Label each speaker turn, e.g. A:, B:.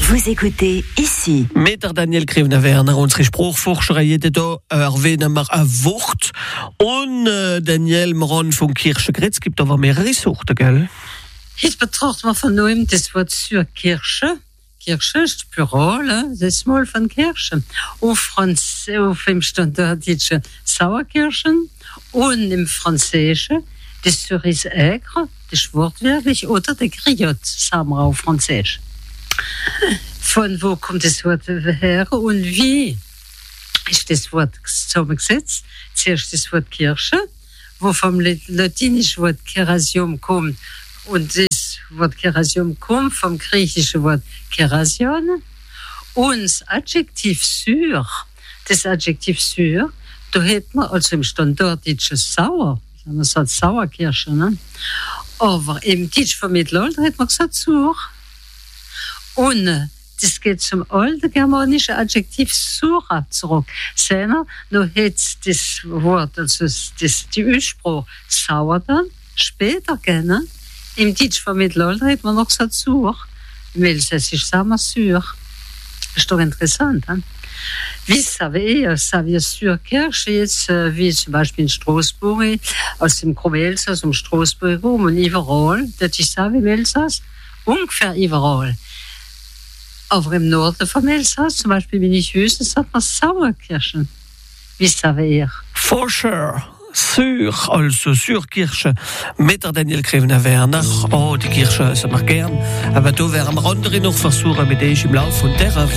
A: Vous écoutez ici.
B: Meter Daniel Krevenaverner, unsere Spruchforscher, jeder da erwähnen wir ein Wort. Und Daniel Moran von Kirchengrätz gibt aber mehrere Sorten, gell?
C: Jetzt betrachten wir von neuem das Wort zur Kirche. Kirche ist Plural, das Mal von Kirche. Auf dem Standarddeutschen Sauerkirschen und im Französischen das Cerise aigre, das wortwörtlich, oder der Griotte, sagen wir auf Französisch. Von wo kommt das Wort her und wie ist das Wort zusammengesetzt? Zuerst das Wort Kirche, wo vom latinischen Wort Kerasium kommt, und das Wort Kerasium kommt vom griechischen Wort Kerasion. Und das Adjektiv sur, da hat man also im Standarddeutschen sauer, man sagt Sauerkirsche, ne? Aber im Deutsch vom Mittelalter hat man gesagt sur. Und das geht zum alten germanischen Adjektiv sura zurück. Seiner, noch hat das Wort, also die Ursprung sauer dann, später gerne. Im Deutsch vom Mittelalter hat man noch gesagt sur. Im Elsässisch sagen wir sur. Das ist doch interessant. Hein? Wie savez sur Kirche jetzt, wie zum Beispiel in Straßburg, aus dem Groben Elsass um Straßburg rum und überall, das ist so wie im Elsass, ungefähr überall. Aber im Norden vom Elsass, zum Beispiel in Hüsen, sagt man Sauerkirschen. Wie savez ihr?
B: For sure. Sur, also Surkirche, Meter Daniel Krevenaverner. Oh, die Kirche sind wir gern. Aber da werden wir andere noch versuchen, mit euch im Laufe von der